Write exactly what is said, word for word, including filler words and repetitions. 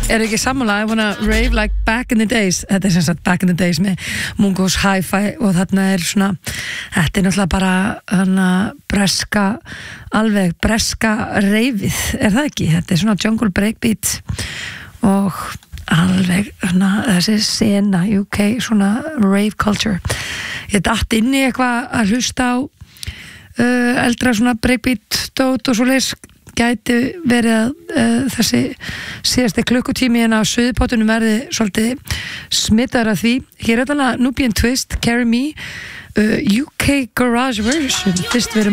Er ekki sammála, I wanna rave like back in the days. Þetta er sem sagt back in the days með Mungos Hi-Fi og þarna er svona, þetta er náttúrulega bara hana breska, alveg breska reifið, er það ekki? Þetta er svona jungle breakbeat og alveg hana, þessi sena U K, svona rave culture. Ég datt inn í eitthvað að hlusta á uh, eldra svona breakbeat dót og svo leys gæti verið að uh, þessi síðasti klukkutími en á suðupottunum verði svolítið smittar af því. Hér er þetta Nubian Twist, Carry Me, uh, U K Garage version. Fyrst við erum